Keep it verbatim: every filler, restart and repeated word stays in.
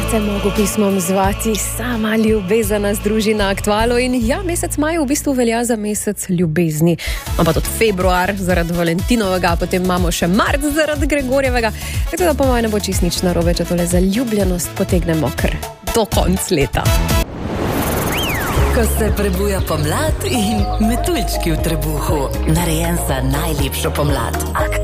srce mogo pismom zvati, sama ljubezen nas druži na Aktualu in ja, mesec maj v bistvu velja za mesec ljubezni. Ampak tudi februar zaradi Valentinovega, potem imamo še marc zaradi Gregorjevega, tako da po mojem ne bo čist nič narobe, če tole zaljubljenost potegnemo kar do konc leta. Ko se prebuja pomlad in metuljčki v trebuhu, narejen za najlepšo pomlad. Aktualno.